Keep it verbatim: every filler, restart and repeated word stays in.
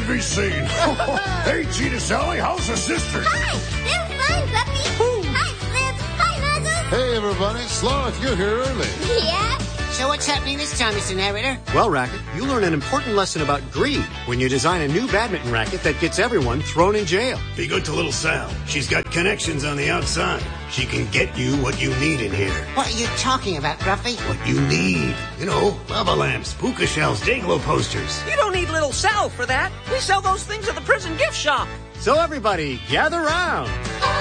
be seen. Hey, Cheetah Sally, how's the sisters? Hi, they're fine, Puppy. Hi, Slip. Hi, Nuzzles. Hey, everybody. Sloth, you're here early. Yeah? So what's happening this time, Mister Narrator? Well, Racket, you learn an important lesson about greed when you design a new badminton racket that gets everyone thrown in jail. Be good to little Sal. She's got connections on the outside. She can get you what you need in here. What are you talking about, Gruffy? What you need. You know, lava lamps, puka shells, Dayglow posters. You don't need little Sal for that. We sell those things at the prison gift shop. So everybody, gather round.